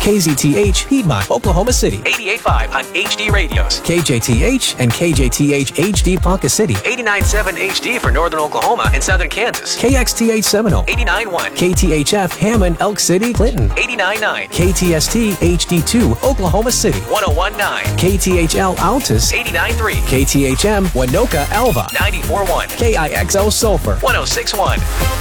KZTH, Piedmont, Oklahoma City. 88.5 on HD radios. KJTH and KJTH HD Ponca City. 89.7 HD for Northern Oklahoma and Southern Kansas. KXTH Seminole. 89.1. KTHF Hammond, Elk City, Clinton. 89.9. KTST HD2 Oklahoma City. 101.9. KTHL Altus. 89.3. KTHM Winoka Alva. 94.1. KIXL Sulphur. 106.1.